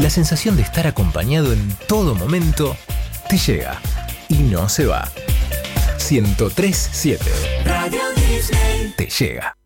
la sensación de estar acompañado en todo momento te llega y no se va. 103.7 Radio Disney te llega.